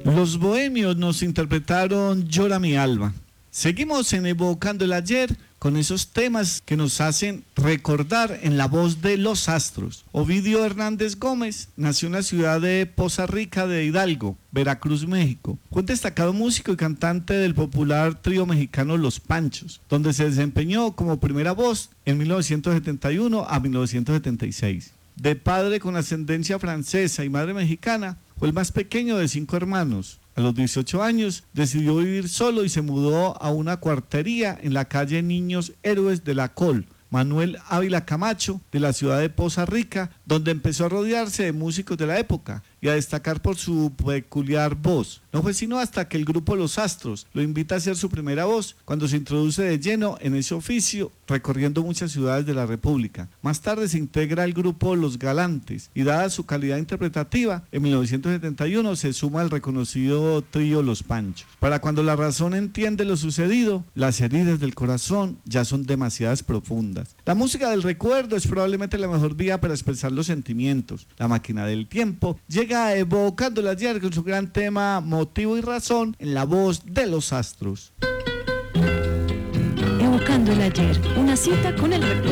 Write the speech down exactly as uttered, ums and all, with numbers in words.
Los Bohemios nos interpretaron Llora mi alma. Seguimos en Evocando el Ayer con esos temas que nos hacen recordar en la voz de los astros. Ovidio Hernández Gómez nació en la ciudad de Poza Rica de Hidalgo, Veracruz, México. Fue un destacado músico y cantante del popular trío mexicano Los Panchos, donde se desempeñó como primera voz en mil novecientos setenta y uno a mil novecientos setenta y seis. De padre con ascendencia francesa y madre mexicana, fue el más pequeño de cinco hermanos. A los dieciocho años decidió vivir solo y se mudó a una cuartería en la calle Niños Héroes de la Col, Manuel Ávila Camacho, de la ciudad de Poza Rica, donde empezó a rodearse de músicos de la época y a destacar por su peculiar voz. No fue sino hasta que el grupo Los Astros lo invita a hacer su primera voz, cuando se introduce de lleno en ese oficio, recorriendo muchas ciudades de la República. Más tarde se integra al grupo Los Galantes y, dada su calidad interpretativa, en mil novecientos setenta y uno se suma al reconocido trío Los Panchos. Para cuando la razón entiende lo sucedido, las heridas del corazón ya son demasiadas profundas. La música del recuerdo es probablemente la mejor vía para expresar los sentimientos. La máquina del tiempo llega evocando el ayer con su gran tema Motivo y Razón en la voz de Los Astros. Evocando el ayer, una cita con el recuerdo.